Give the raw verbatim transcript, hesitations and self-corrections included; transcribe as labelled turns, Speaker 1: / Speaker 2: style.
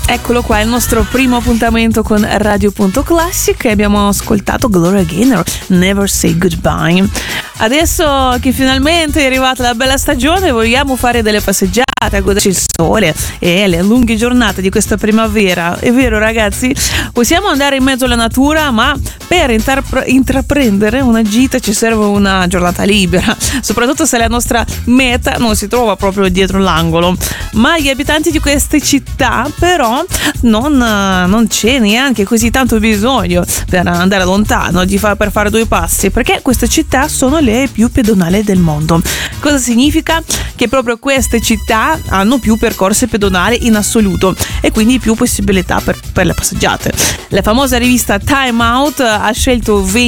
Speaker 1: Eccolo qua, il nostro primo appuntamento con Radio Punto Classic e abbiamo ascoltato Gloria Gaynor, Never Say Goodbye. Adesso che finalmente è arrivata la bella stagione, vogliamo fare delle passeggiate, a goderci il sole e le lunghe giornate di questa primavera. È vero ragazzi? Possiamo andare in mezzo alla natura, ma per intrapre- intraprendere una gita ci serve una giornata libera, soprattutto se la nostra meta non si trova proprio dietro l'angolo. Ma gli abitanti di queste città però non, non c'è neanche così tanto bisogno per andare lontano, di fa- per fare due passi, perché queste città sono le più pedonali del mondo. Cosa significa? Che proprio queste città hanno più percorsi pedonali in assoluto e quindi più possibilità per, per le passeggiate. La famosa rivista Time Out ha scelto